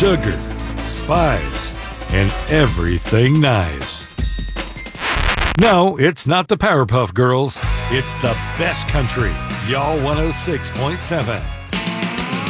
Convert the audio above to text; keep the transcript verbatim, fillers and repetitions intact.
sugar, spice, and everything nice. No, it's not the Powerpuff Girls. It's the best country. Y'all one oh six point seven.